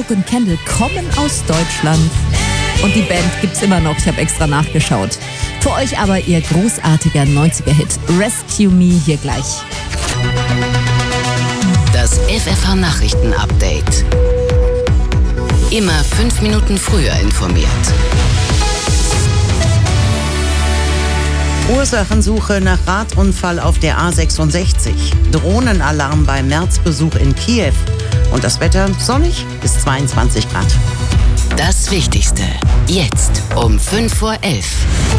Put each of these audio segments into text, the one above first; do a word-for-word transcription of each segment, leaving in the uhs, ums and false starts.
Book and Candle kommen aus Deutschland. Und die Band gibt's immer noch, ich habe extra nachgeschaut. Für euch aber ihr großartiger neunziger-Hit Rescue Me hier gleich. Das F F H-Nachrichten-Update. Immer fünf Minuten früher informiert. Ursachensuche nach Radunfall auf der A sechsundsechzig. Drohnenalarm beim Märzbesuch in Kiew. Und das Wetter sonnig bis zweiundzwanzig Grad. Das Wichtigste jetzt um fünf vor elf.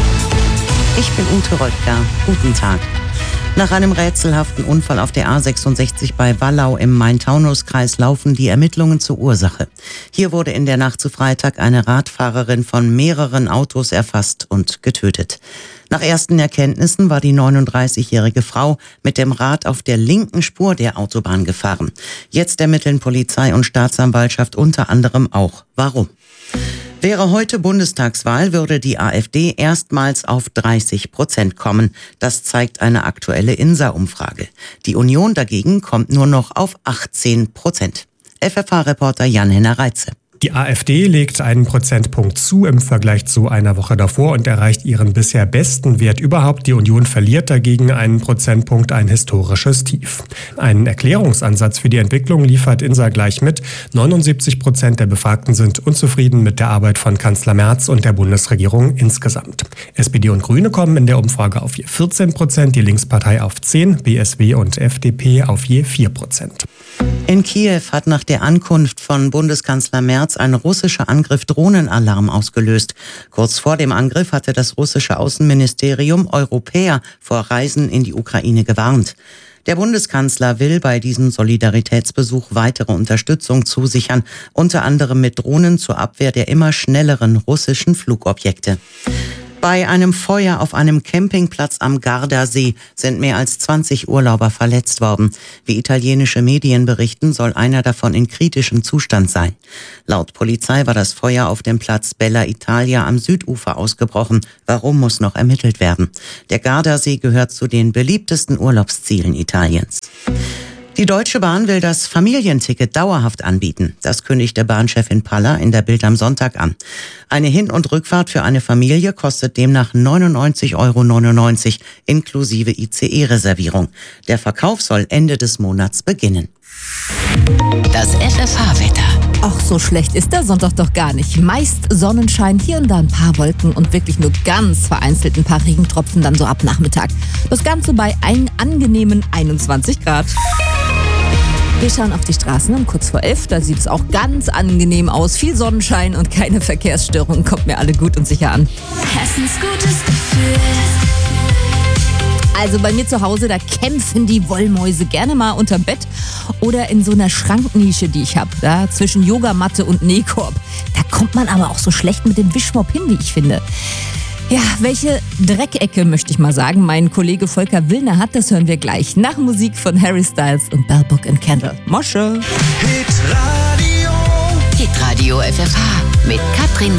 Ich bin Ute Röttger. Guten Tag. Nach einem rätselhaften Unfall auf der A sechsundsechzig bei Wallau im Main-Taunus-Kreis laufen die Ermittlungen zur Ursache. Hier wurde in der Nacht zu Freitag eine Radfahrerin von mehreren Autos erfasst und getötet. Nach ersten Erkenntnissen war die neununddreißigjährige Frau mit dem Rad auf der linken Spur der Autobahn gefahren. Jetzt ermitteln Polizei und Staatsanwaltschaft unter anderem auch. Warum? Wäre heute Bundestagswahl, würde die AfD erstmals auf dreißig Prozent kommen. Das zeigt eine aktuelle INSA-Umfrage. Die Union dagegen kommt nur noch auf achtzehn Prozent. F F H-Reporter Jan-Henner Reitze. Die AfD legt einen Prozentpunkt zu im Vergleich zu einer Woche davor und erreicht ihren bisher besten Wert überhaupt. Die Union verliert dagegen einen Prozentpunkt, ein historisches Tief. Einen Erklärungsansatz für die Entwicklung liefert INSA gleich mit. neunundsiebzig Prozent der Befragten sind unzufrieden mit der Arbeit von Kanzler Merz und der Bundesregierung insgesamt. S P D und Grüne kommen in der Umfrage auf je vierzehn Prozent, die Linkspartei auf zehn, B S W und F D P auf je vier Prozent. In Kiew hat nach der Ankunft von Bundeskanzler Merz ein russischer Angriff Drohnenalarm ausgelöst. Kurz vor dem Angriff hatte das russische Außenministerium Europäer vor Reisen in die Ukraine gewarnt. Der Bundeskanzler will bei diesem Solidaritätsbesuch weitere Unterstützung zusichern, unter anderem mit Drohnen zur Abwehr der immer schnelleren russischen Flugobjekte. Bei einem Feuer auf einem Campingplatz am Gardasee sind mehr als zwanzig Urlauber verletzt worden. Wie italienische Medien berichten, soll einer davon in kritischem Zustand sein. Laut Polizei war das Feuer auf dem Platz Bella Italia am Südufer ausgebrochen. Warum, muss noch ermittelt werden. Der Gardasee gehört zu den beliebtesten Urlaubszielen Italiens. Die Deutsche Bahn will das Familienticket dauerhaft anbieten. Das kündigte Bahnchefin Paller in der Bild am Sonntag an. Eine Hin- und Rückfahrt für eine Familie kostet demnach neunundneunzig Euro neunundneunzig inklusive I C E-Reservierung. Der Verkauf soll Ende des Monats beginnen. Das F F H-Wetter. Ach, so schlecht ist der Sonntag doch gar nicht. Meist Sonnenschein, hier und da ein paar Wolken und wirklich nur ganz vereinzelt ein paar Regentropfen dann so ab Nachmittag. Das Ganze bei einem angenehmen einundzwanzig Grad. Wir schauen auf die Straßen um kurz vor elf. Da sieht es auch ganz angenehm aus. Viel Sonnenschein und keine Verkehrsstörungen. Kommt mir alle gut und sicher an. Hessens gutes Gefühl. Also bei mir zu Hause, da kämpfen die Wollmäuse gerne mal unterm Bett oder in so einer Schranknische, die ich habe, da zwischen Yogamatte und Nähkorb. Da kommt man aber auch so schlecht mit dem Wischmopp hin, wie ich finde. Ja, welche Dreckecke, möchte ich mal sagen, mein Kollege Volker Willner hat, das hören wir gleich. Nach Musik von Harry Styles und Bell Book and Candle. Mosche! Hitradio F F H mit Katrin